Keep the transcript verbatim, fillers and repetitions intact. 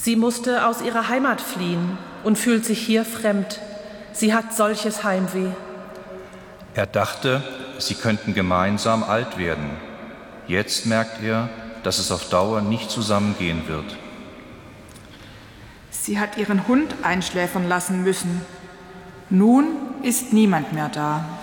Sie musste aus ihrer Heimat fliehen und fühlt sich hier fremd. Sie hat solches Heimweh. Er dachte, sie könnten gemeinsam alt werden. Jetzt merkt er, dass es auf Dauer nicht zusammengehen wird. Sie hat ihren Hund einschläfern lassen müssen. Nun ist niemand mehr da.